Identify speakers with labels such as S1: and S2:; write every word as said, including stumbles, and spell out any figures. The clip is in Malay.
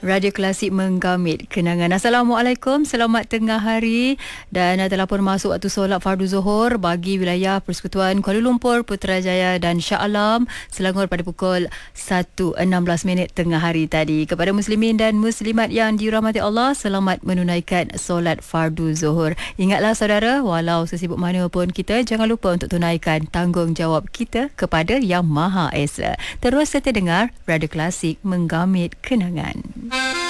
S1: Radio Klasik menggamit kenangan. Assalamualaikum, selamat tengah hari dan uh, telah pun masuk waktu solat fardu zuhur bagi wilayah Persekutuan Kuala Lumpur, Putrajaya dan Shah Alam Selangor pada pukul satu enam belas minit tengah hari tadi. Kepada muslimin dan muslimat yang dirahmati Allah, selamat menunaikan solat fardu zuhur. Ingatlah saudara, walau sesibuk mana pun kita, jangan lupa untuk tunaikan tanggungjawab kita kepada Yang Maha Esa. Terus kita dengar Radio Klasik menggamit kenangan.